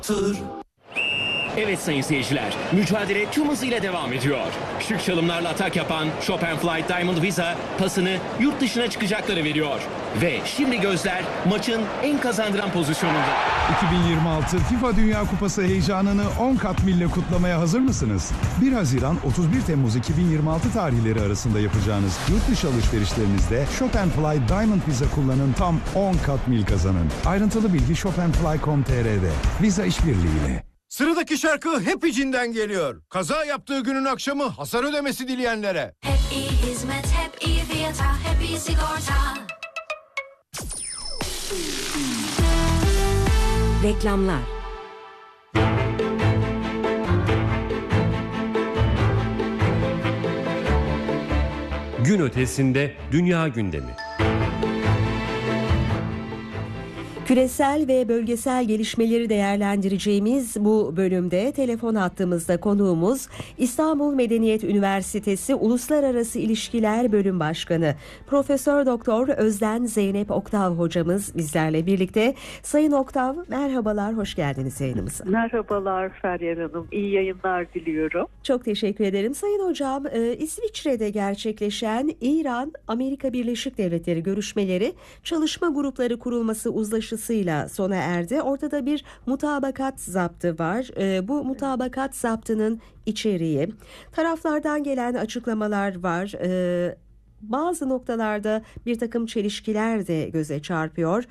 Tır. Evet sayın seyirciler, mücadele tüm hızıyla devam ediyor. Şık çalımlarla atak yapan Chopin Flight Diamond Visa pasını yurt dışına çıkacakları veriyor. Ve şimdi gözler maçın en kazandıran pozisyonunda. 2026 FIFA Dünya Kupası heyecanını 10 kat mille kutlamaya hazır mısınız? 1 Haziran 31 Temmuz 2026 tarihleri arasında yapacağınız yurt dışı alışverişlerinizde Chopin Flight Diamond Visa kullanın, tam 10 kat mil kazanın. Ayrıntılı bilgi chopinfly.com.tr'de. Visa işbirliğiyle. Sıradaki şarkı hep içinden geliyor. Kaza yaptığı günün akşamı hasar ödemesi dileyenlere. Hep iyi hizmet, hep iyi fiyata, hep iyi sigorta. Reklamlar. Gün ötesinde dünya gündemi. Küresel ve bölgesel gelişmeleri değerlendireceğimiz bu bölümde telefon hattımızda konuğumuz İstanbul Medeniyet Üniversitesi Uluslararası İlişkiler Bölüm Başkanı Profesör Doktor Özden Zeynep Oktav hocamız bizlerle birlikte. Sayın Oktav, merhabalar, hoş geldiniz yayınımıza. Merhabalar Feryal Hanım, iyi yayınlar diliyorum. Çok teşekkür ederim. Sayın hocam, İsviçre'de gerçekleşen İran-Amerika Birleşik Devletleri görüşmeleri çalışma grupları kurulması uzlaşısıyla sona erdi. Ortada bir mutabakat zaptı var. Bu mutabakat zaptının içeriği, taraflardan gelen açıklamalar var. Bazı noktalarda bir takım çelişkiler de göze çarpıyor.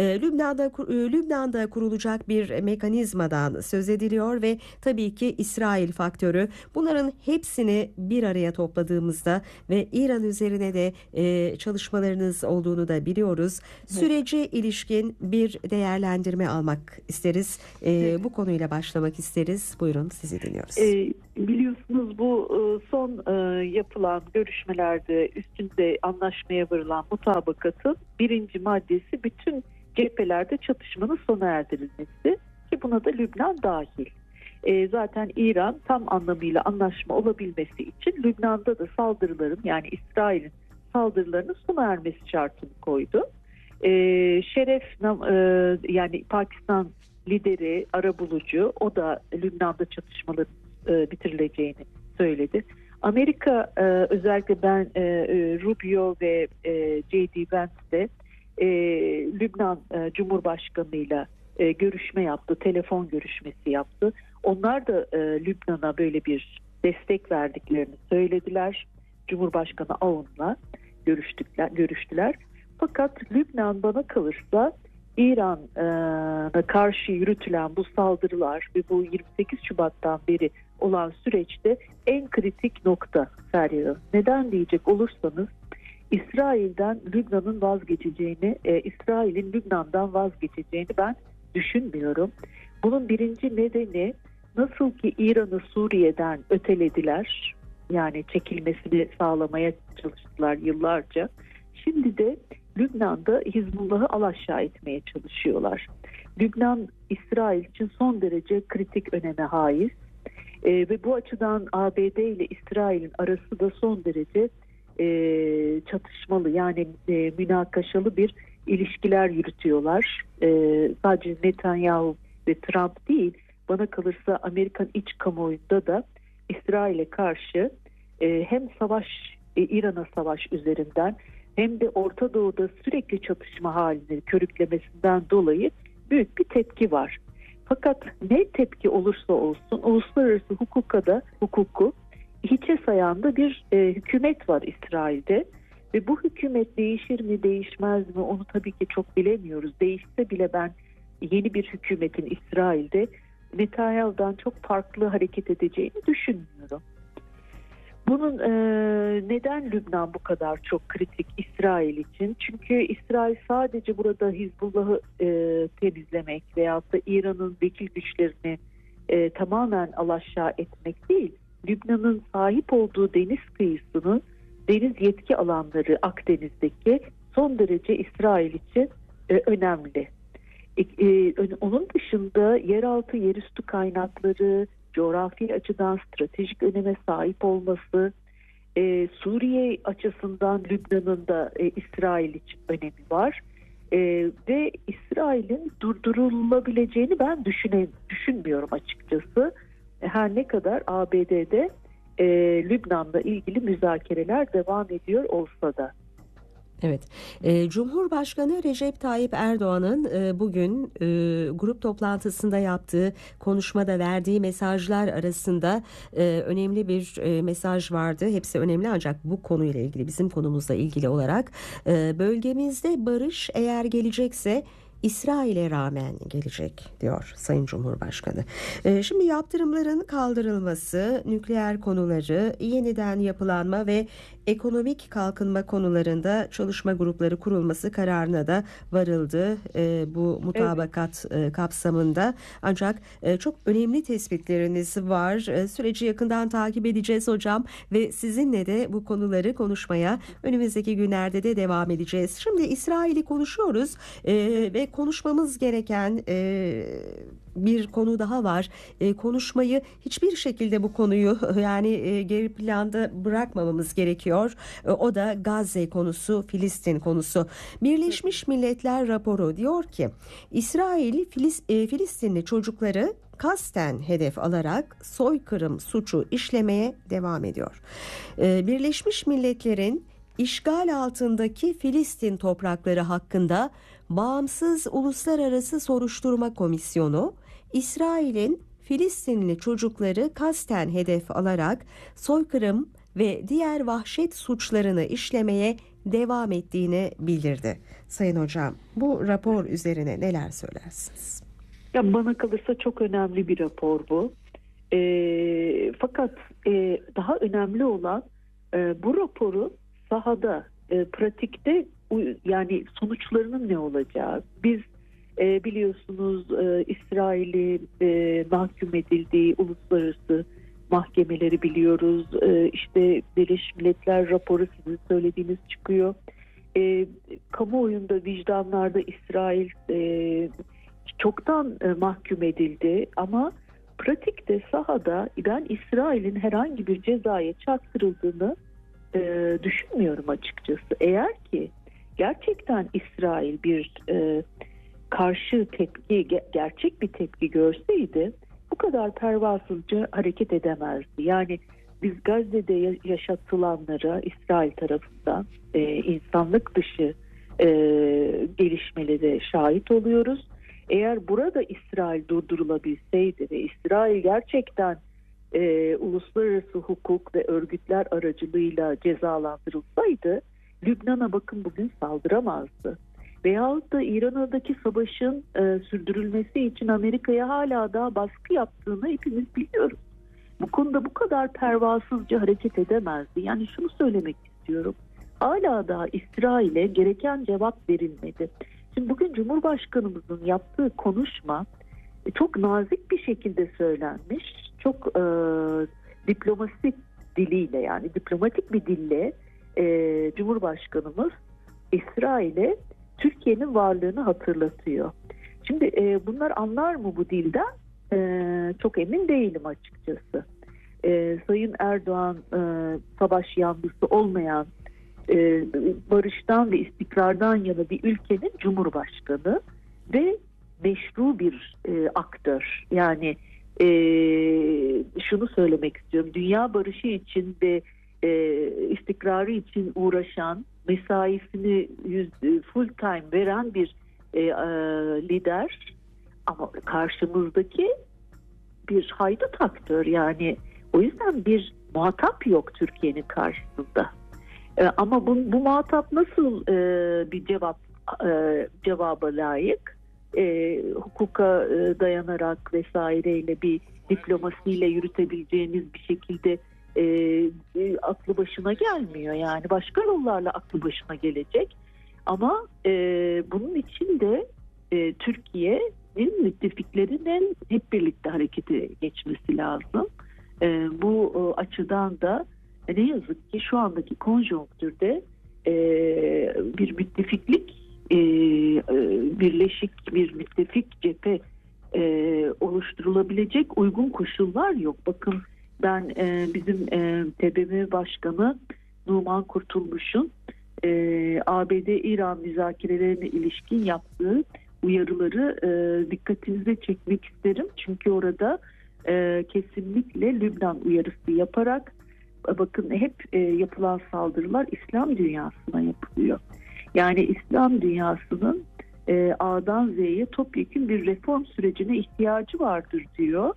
Lübnan'da kurulacak bir mekanizmadan söz ediliyor ve tabii ki İsrail faktörü. Bunların hepsini bir araya topladığımızda ve İran üzerine de çalışmalarınız olduğunu da biliyoruz. Sürece ilişkin bir değerlendirme almak isteriz. Bu konuyla başlamak isteriz. Buyurun, sizi dinliyoruz. Biliyorsunuz bu son yapılan görüşmelerde üstünde anlaşmaya varılan mutabakatın birinci maddesi bütün cephelerde çatışmanın sona erdirilmesi, ki buna da Lübnan dahil. Zaten İran tam anlamıyla anlaşma olabilmesi için Lübnan'da da saldırıların, yani İsrail'in saldırılarının sona ermesi şartını koydu. Şeref yani Pakistan lideri, arabulucu, o da Lübnan'da çatışmaların bitirileceğini söyledi. Amerika özellikle Rubio ve J.D. Vance de Lübnan Cumhurbaşkanı'yla görüşme yaptı, telefon görüşmesi yaptı. Onlar da Lübnan'a böyle bir destek verdiklerini söylediler. Cumhurbaşkanı Aoun'la görüştüler. Fakat Lübnan, bana kalırsa, İran'a karşı yürütülen bu saldırılar ve bu 28 Şubat'tan beri olan süreçte en kritik nokta Feryal. Neden diyecek olursanız, İsrail'den Lübnan'ın vazgeçeceğini, İsrail'in Lübnan'dan vazgeçeceğini ben düşünmüyorum. Bunun birinci nedeni, nasıl ki İran'ı Suriye'den ötelediler, yani çekilmesini sağlamaya çalıştılar yıllarca. Şimdi de Lübnan'da Hizbullah'ı alaşağı etmeye çalışıyorlar. Lübnan, İsrail için son derece kritik öneme haiz. Ve bu açıdan ABD ile İsrail'in arası da son derece çatışmalı, yani münakaşalı bir ilişkiler yürütüyorlar. Sadece Netanyahu ve Trump değil, bana kalırsa Amerikan iç kamuoyunda da İsrail'e karşı hem İran'a savaş üzerinden hem de Orta Doğu'da sürekli çatışma halini körüklemesinden dolayı büyük bir tepki var. Fakat ne tepki olursa olsun uluslararası hukuku hiçe sayan da bir hükümet var İsrail'de. Ve bu hükümet değişir mi değişmez mi onu tabii ki çok bilemiyoruz. Değişse bile ben yeni bir hükümetin İsrail'de Netanyahu'dan çok farklı hareket edeceğini düşünmüyorum. Bunun neden Lübnan bu kadar çok kritik İsrail için? Çünkü İsrail sadece burada Hizbullah'ı temizlemek veyahut da İran'ın vekil güçlerini tamamen alaşağı etmek değil, Lübnan'ın sahip olduğu deniz kıyısının deniz yetki alanları Akdeniz'deki son derece İsrail için önemli. Onun dışında yeraltı, yerüstü kaynakları, coğrafi açıdan stratejik öneme sahip olması, Suriye açısından Lübnan'ın da İsrail için önemi var. Ve İsrail'in durdurulabileceğini ben düşünmüyorum açıkçası. Her ne kadar ABD'de Lübnan'la ilgili müzakereler devam ediyor olsa da. Evet, Cumhurbaşkanı Recep Tayyip Erdoğan'ın bugün grup toplantısında yaptığı konuşmada verdiği mesajlar arasında önemli bir mesaj vardı. Hepsi önemli ancak bu konuyla ilgili, bizim konumuzla ilgili olarak bölgemizde barış eğer gelecekse İsrail'e rağmen gelecek diyor Sayın Cumhurbaşkanı. Şimdi yaptırımların kaldırılması, nükleer konuları, yeniden yapılanma ve ekonomik kalkınma konularında çalışma grupları kurulması kararına da varıldı bu mutabakat kapsamında. Ancak çok önemli tespitleriniz var. Süreci yakından takip edeceğiz hocam ve sizinle de bu konuları konuşmaya önümüzdeki günlerde de devam edeceğiz. Şimdi İsrail'i konuşuyoruz ve konuşmamız gereken bir konu daha var. Konuşmayı hiçbir şekilde bu konuyu yani geri planda bırakmamamız gerekiyor. O da Gazze konusu, Filistin konusu. Birleşmiş Milletler raporu diyor ki İsrail Filistinli çocukları kasten hedef alarak soykırım suçu işlemeye devam ediyor. Birleşmiş Milletler'in işgal altındaki Filistin toprakları hakkında Bağımsız Uluslararası Soruşturma Komisyonu, İsrail'in Filistinli çocukları kasten hedef alarak soykırım ve diğer vahşet suçlarını işlemeye devam ettiğini bildirdi. Sayın hocam, bu rapor üzerine neler söylersiniz? Ya bana kalırsa çok önemli bir rapor bu. Fakat daha önemli olan bu raporu sahada, pratikte yani sonuçlarının ne olacağı. Biz biliyorsunuz İsrail'i mahkum edildiği uluslararası mahkemeleri biliyoruz. İşte Birleşmiş Milletler raporu sizin söylediğiniz çıkıyor. Kamuoyunda, vicdanlarda İsrail çoktan mahkum edildi ama pratikte, sahada ben İsrail'in herhangi bir cezaya çarptırıldığını düşünmüyorum açıkçası. Eğer ki gerçekten İsrail bir karşı tepki, gerçek bir tepki görseydi bu kadar pervasızca hareket edemezdi. Yani biz Gazze'de yaşatılanlara İsrail tarafından insanlık dışı gelişmelere şahit oluyoruz. Eğer burada İsrail durdurulabilseydi ve İsrail gerçekten uluslararası hukuk ve örgütler aracılığıyla cezalandırılsaydı Lübnan'a bakın bugün saldıramazdı. Veyahut da İran'daki savaşın sürdürülmesi için Amerika'ya hala daha baskı yaptığını hepimiz biliyoruz. Bu konuda bu kadar pervasızca hareket edemezdi. Yani şunu söylemek istiyorum. Hala daha İsrail'e gereken cevap verilmedi. Şimdi bugün Cumhurbaşkanımızın yaptığı konuşma çok nazik bir şekilde söylenmiş. Çok diplomatik diliyle, yani diplomatik bir dille Cumhurbaşkanımız İsrail'e Türkiye'nin varlığını hatırlatıyor. Şimdi bunlar anlar mı bu dilden? Çok emin değilim açıkçası. Sayın Erdoğan savaş yanlısı olmayan, barıştan ve istikrardan yana bir ülkenin Cumhurbaşkanı ve meşru bir aktör. Yani şunu söylemek istiyorum. Dünya barışı için ve istikrarı için uğraşan, mesaisini full time veren bir lider, ama karşımızdaki bir haydut aktör. Yani o yüzden bir muhatap yok Türkiye'nin karşısında. Ama bu muhatap nasıl bir cevaba layık? Hukuka dayanarak vesaireyle, bir diplomasiyle yürütebileceğiniz bir şekilde aklı başına gelmiyor. Yani başka yollarla aklı başına gelecek. Ama bunun için de Türkiye'nin müttefiklerinin hep birlikte harekete geçmesi lazım. Bu açıdan da ne yazık ki şu andaki konjonktürde bir müttefiklik, birleşik bir müttefik cephe oluşturulabilecek uygun koşullar yok. Bakın ben bizim TBMM Başkanı Numan Kurtulmuş'un ABD-İran müzakerelerine ilişkin yaptığı uyarıları dikkatinize çekmek isterim. Çünkü orada kesinlikle Lübnan uyarısı yaparak, bakın hep yapılan saldırılar İslam dünyasına yapılıyor. Yani İslam dünyasının A'dan Z'ye topyekun bir reform sürecine ihtiyacı vardır diyor.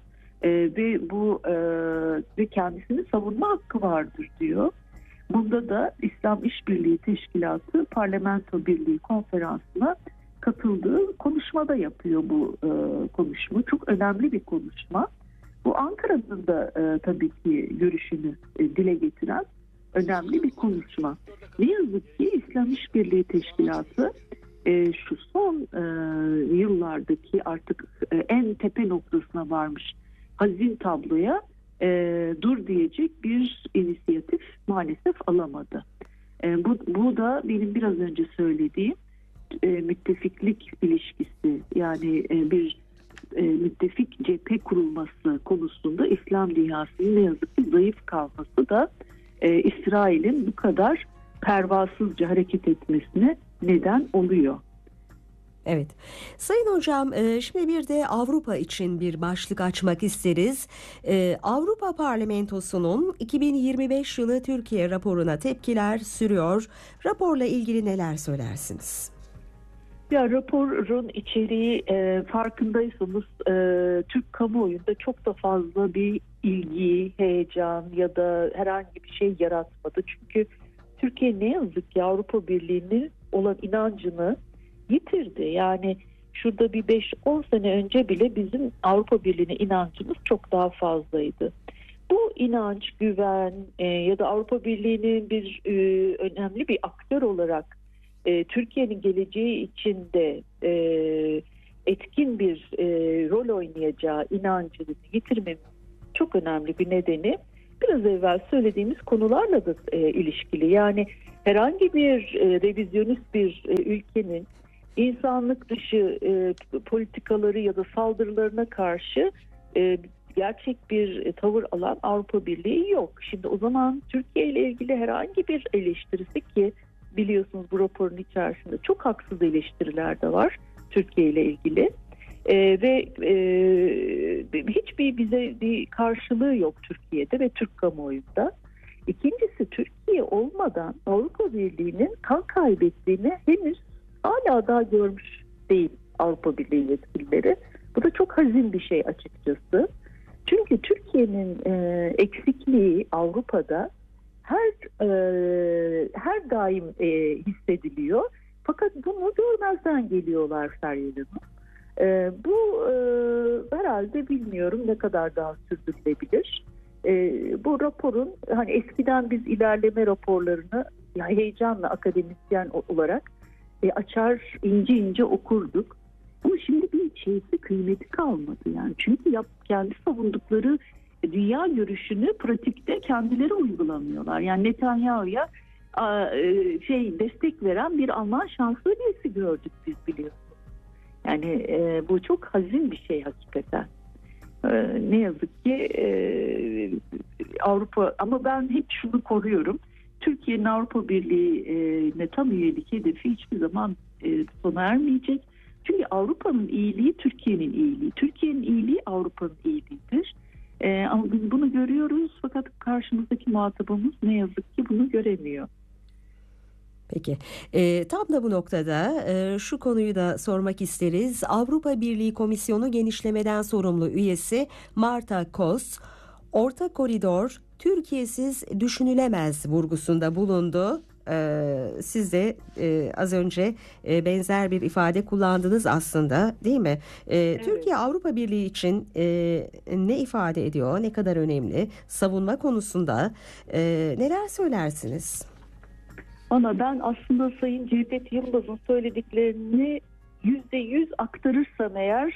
Ve kendisini savunma hakkı vardır diyor. Bunda da İslam İşbirliği Teşkilatı Parlamento Birliği Konferansı'na katıldığı konuşmada yapıyor bu konuşma. Çok önemli bir konuşma. Bu Ankara'nın da tabii ki görüşünü dile getiren önemli bir konuşma. Ne yazık ki İslam İşbirliği Teşkilatı şu son yıllardaki artık en tepe noktasına varmış hazin tabloya dur diyecek bir inisiyatif maalesef alamadı. Bu da benim biraz önce söylediğim müttefiklik ilişkisi, yani bir müttefik cephe kurulması konusunda İslam dünyasının ne yazık ki zayıf kalması da İsrail'in bu kadar pervasızca hareket etmesine neden oluyor. Evet. Sayın hocam, şimdi bir de Avrupa için bir başlık açmak isteriz. Avrupa Parlamentosu'nun 2025 yılı Türkiye raporuna tepkiler sürüyor. Raporla ilgili neler söylersiniz? Ya, raporun içeriği farkındaysanız Türk kamuoyunda çok da fazla bir ilgi, heyecan ya da herhangi bir şey yaratmadı. Çünkü Türkiye ne yazık ki Avrupa Birliği'nin olan inancını yitirdi. Yani şurada bir 5-10 sene önce bile bizim Avrupa Birliği'ne inancımız çok daha fazlaydı. Bu inanç, güven ya da Avrupa Birliği'nin bir önemli bir aktör olarak Türkiye'nin geleceği içinde etkin bir rol oynayacağı inancını yitirmemiz çok önemli bir nedeni biraz evvel söylediğimiz konularla da ilişkili. Yani herhangi bir revizyonist bir ülkenin insanlık dışı politikaları ya da saldırılarına karşı gerçek bir tavır alan Avrupa Birliği yok. Şimdi o zaman Türkiye ile ilgili herhangi bir eleştirisi, ki biliyorsunuz bu raporun içerisinde çok haksız eleştiriler de var Türkiye ile ilgili ve hiçbir bize bir karşılığı yok Türkiye'de ve Türk kamuoyunda. İkincisi, Türkiye olmadan Avrupa Birliği'nin kan kaybettiğini henüz hala daha görmüş değil Avrupa Birliği yetkilileri. Bu da çok hazin bir şey açıkçası. Çünkü Türkiye'nin eksikliği Avrupa'da her daim hissediliyor. Fakat bunu görmezden geliyorlar Feryal Hanım. Bu herhalde bilmiyorum ne kadar daha sürdürülebilir. Bu raporun, hani eskiden biz ilerleme raporlarını yani heyecanla akademisyen olarak açar ince ince okurduk. Ama şimdi bir şeysi kıymeti kalmadı yani. Çünkü kendi savundukları dünya görüşünü pratikte kendileri uygulamıyorlar. Yani Netanyahu'ya destek veren bir Alman şansölyesi gördük biz, biliyorsunuz. Yani bu çok hazin bir şey hakikaten. Ne yazık ki Avrupa, ama ben hep şunu koruyorum. Türkiye'nin Avrupa Birliği'ne tam üyelik hedefi hiçbir zaman sona ermeyecek. Çünkü Avrupa'nın iyiliği Türkiye'nin iyiliği. Türkiye'nin iyiliği Avrupa'nın iyiliğidir. Ama biz bunu görüyoruz, fakat karşımızdaki muhatabımız ne yazık ki bunu göremiyor. Peki, tam da bu noktada şu konuyu da sormak isteriz. Avrupa Birliği Komisyonu genişlemeden sorumlu üyesi Marta Kos, orta koridor Türkiye'siz düşünülemez vurgusunda bulundu. Siz de az önce benzer bir ifade kullandınız aslında, değil mi? Evet. Türkiye Avrupa Birliği için ne ifade ediyor, ne kadar önemli savunma konusunda neler söylersiniz? Ben aslında Sayın Cevdet Yılmaz'ın söylediklerini %100 aktarırsam eğer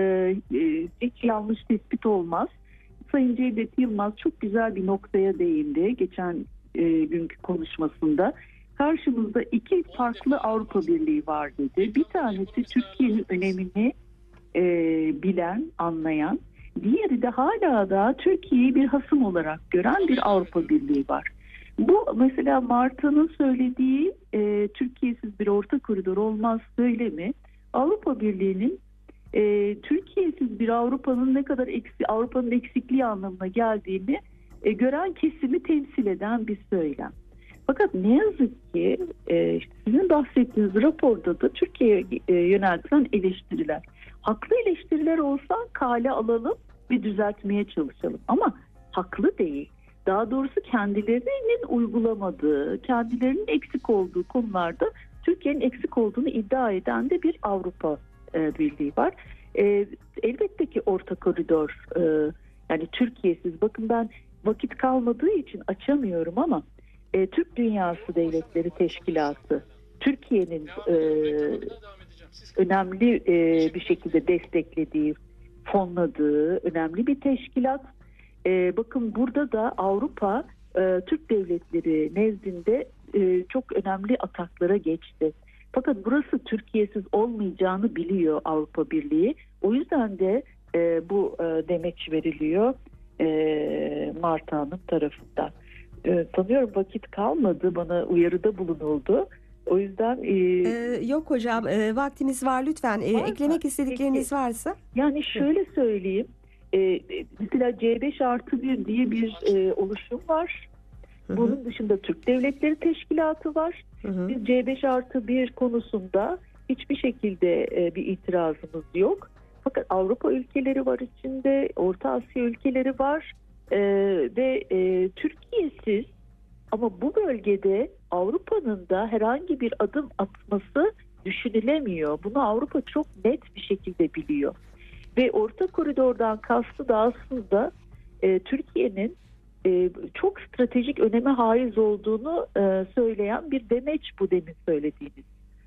hiç yanlış tespit olmaz. Sayın Cevdet Yılmaz çok güzel bir noktaya değindi geçen günkü konuşmasında. Karşımızda iki farklı Avrupa Birliği var dedi. Bir tanesi Türkiye'nin önemini bilen, anlayan. Diğeri de hala da Türkiye'yi bir hasım olarak gören bir Avrupa Birliği var. Bu mesela Marta'nın söylediği Türkiye'siz bir orta koridor olmaz söylemi, Avrupa Birliği'nin Türkiye'siz bir Avrupa'nın ne kadar Avrupa'nın eksikliği anlamına geldiğini gören kesimi temsil eden bir söylem. Fakat ne yazık ki işte sizin bahsettiğiniz raporda da Türkiye'ye yöneltilen eleştiriler, haklı eleştiriler olsa kale alalım ve düzeltmeye çalışalım. Ama haklı değil. Daha doğrusu kendilerinin uygulamadığı, kendilerinin eksik olduğu konularda Türkiye'nin eksik olduğunu iddia eden de bir Avrupa Birliği var. Elbette ki orta koridor, yani Türkiye'siz, bakın ben vakit kalmadığı için açamıyorum ama Türk Dünyası Devletleri Teşkilatı Türkiye'nin önemli bir şekilde desteklediği, fonladığı önemli bir teşkilat. Bakın burada da Avrupa Türk devletleri nezdinde çok önemli ataklara geçti. Fakat burası Türkiye'siz olmayacağını biliyor Avrupa Birliği. O yüzden de bu demeç veriliyor Marta Hanım tarafından. Sanıyorum vakit kalmadı, bana uyarıda bulunuldu. O yüzden... Yok hocam, vaktimiz var, lütfen eklemek istedikleriniz Peki. varsa. Yani şöyle söyleyeyim, mesela C5+1 diye bir oluşum var. Bunun dışında Türk Devletleri Teşkilatı var. Biz C5+1 konusunda hiçbir şekilde bir itirazımız yok. Fakat Avrupa ülkeleri var içinde, Orta Asya ülkeleri var ve Türkiye'siz, ama bu bölgede Avrupa'nın da herhangi bir adım atması düşünülemiyor. Bunu Avrupa çok net bir şekilde biliyor. Ve orta koridordan kastı da aslında Türkiye'nin çok stratejik öneme haiz olduğunu söyleyen bir demeç, bu demin söylediğiniz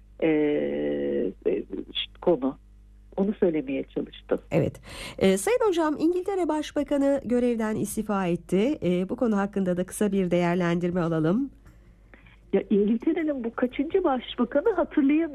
konu. Onu söylemeye çalıştım. Evet. Sayın hocam, İngiltere Başbakanı görevden istifa etti. Bu konu hakkında da kısa bir değerlendirme alalım. Ya İngiltere'nin bu kaçıncı başbakanı hatırlayamıyorum.